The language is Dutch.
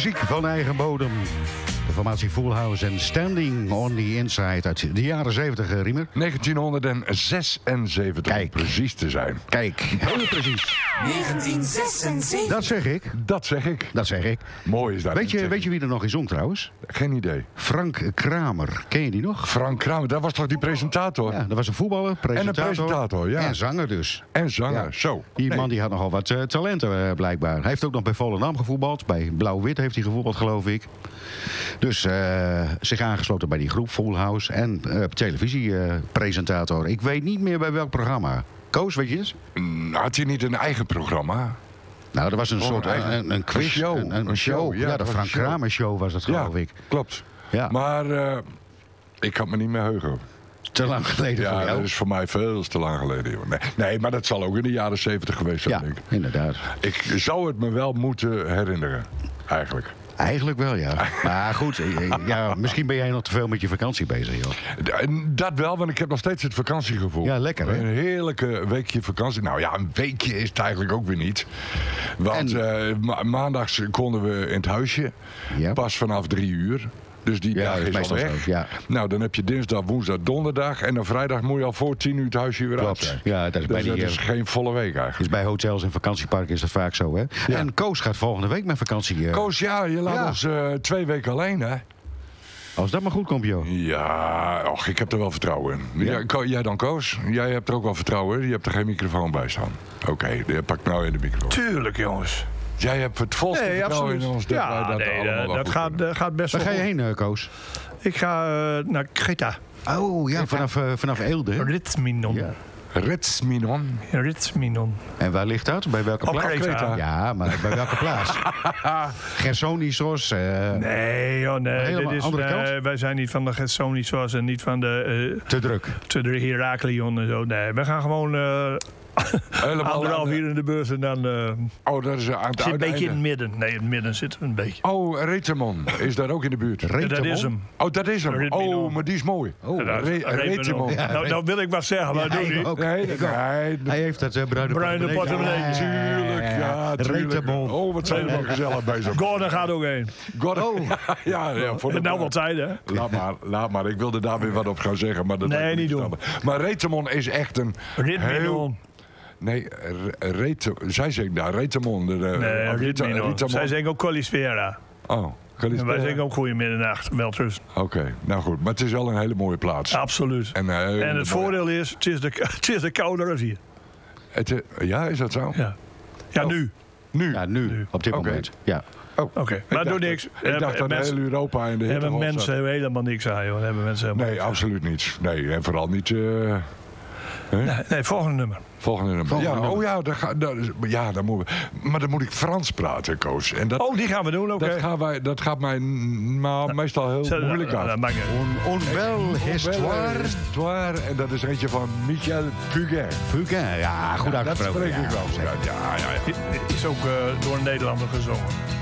Muziek van eigen bodem. De formatie Full House en Standing on the Inside uit de jaren 70, Riemer. 1976, Kijk. om precies te zijn. Kijk, heel precies. 1976. Dat zeg ik. Dat zeg ik. Dat zeg ik. Mooi is dat. Weet je wie er nog in zong trouwens? Geen idee. Frank Kramer. Ken je die nog? Frank Kramer, dat was toch die presentator? Ja, dat was een voetballer, presentator. En een presentator, ja. En zanger dus. En zanger, Ja. zo. Die Nee. man die had nogal wat talenten blijkbaar. Hij heeft ook nog bij Volendam gevoetbald. Bij Blauw-Wit heeft hij gevoetbald, geloof ik. Dus zich aangesloten bij die groep Full House. En televisiepresentator. Ik weet niet meer bij welk programma. Koos, weet je het? Had hij niet een eigen programma? Nou, er was een soort een quiz. Een show. Een show. Ja, dat de was Frank een show. Kramer show was het, geloof ik. Klopt. Ja. Maar ik kan me niet meer heugen. Te lang geleden voor Ja, jou. dat is voor mij veel te lang geleden. Joh. Nee, maar dat zal ook in de jaren 70 geweest zijn, Ja, denk ik. inderdaad. Ik zou het me wel moeten herinneren, eigenlijk. Eigenlijk wel, ja. Maar goed, ja, misschien ben jij nog te veel met je vakantie bezig, joh. Dat wel, want ik heb nog steeds het vakantiegevoel. Ja, lekker, hè? Een heerlijke weekje vakantie. Nou ja, een weekje is het eigenlijk ook weer niet. Want maandags konden we in het huisje. Ja. Pas vanaf 3:00. Dus die Ja, dag dat is is al meestal weg. zo, ja. Nou, dan heb je dinsdag, woensdag, donderdag. En dan vrijdag moet je al voor 10:00 het huisje weer uit Klopt. zijn. Ja, dat is bij Dus dat die, is geen volle week eigenlijk. Dus bij hotels en vakantieparken is dat vaak zo, hè? Ja. En Koos gaat volgende week met vakantie. Koos, ja, je laat Ja. ons 2 weken alleen, hè? Als dat maar goed komt, joh. Ja, och, ik heb er wel vertrouwen in. Ja. Jij dan, Koos? Jij hebt er ook wel vertrouwen in. Je hebt er geen microfoon bij staan. Oké, je pakt nou in de microfoon. Tuurlijk, jongens. Jij hebt het volste Nee, vertrouwen absoluut. in ons. Dat wij Ja, dat nee, allemaal wel dat goed kunnen. gaat best Waar wel ga je goed. heen, Koos? Ik ga naar Greta. Oh, ja, vanaf Eelde. hè? Ritsminon. Ja. Ritsminon. Ritsminon. En waar ligt dat? Bij welke Op plaats? Kreta. Ja, maar bij welke plaats? Gersonisos. Nee, joh, nee. Helemaal Dit is, andere kant? wij zijn niet van de Gersonisos en niet van de Te druk. Heraklion en zo. Nee, we gaan gewoon Helemaal 1,5 aan de- uur in de bus en dan Oh, dat is aan het zit een beetje in het uiteinde. midden. Nee, in het midden zit een beetje. Oh, Retemon. Is daar ook in de buurt? Ja, dat is hem. Oh, dat is hem. Ritminon. Oh, maar die is mooi. Oh, Retemon. Nou wil ik wat zeggen, maar doe ik niet. ook. Nee, Ik ook. nee, Hij heeft dat bruine portemonnee. Ja, tuurlijk. Ja, tuurlijk. Retemon. Oh, wat zijn we wel gezellig bezig. Gordon gaat ook heen. God. Ja, voor de Nou wel tijd, hè? Laat maar. Ik wilde daar weer wat op gaan zeggen. Maar dat Nee, heb ik niet doen. vertellen. Maar Retemon is echt een Ritminon. Nee, zij zegt daar Retemon. Nee, Ritminon. Zij zeggen ook Colispera. Oh, En wij zeggen ook goeiemiddag, welterusten. Oké, nou goed. Maar het is wel een hele mooie plaats. Absoluut. En het voordeel is, het is de kouder als hier. Ja, is dat zo? Ja, ja nu. Nu? Ja, nu. Op dit Oké. moment. Ja. Oké, maar doe niks. Ik dacht dat Mensen- heel Europa in de hitte Hebben was. mensen helemaal niks aan, joh. Hebben mensen helemaal Nee, niks aan. absoluut niet. Nee, en vooral niet... Nee, volgende nummer. Volgende nummer. Volgende Ja, nummer. oh ja, dan moeten we. Maar dan moet ik Frans praten, Koos. En dat, Oh, die gaan we doen, oké. dat gaat mij meestal heel moeilijk af. Dat maakt niet uit. Un bel histoire. Histoire. En dat is eentje van Michel Puget. Fugain. Ja, goed Dat uitgesproken. spreek ik Ja, wel goed uit. Ja. Is ook door een Nederlander gezongen.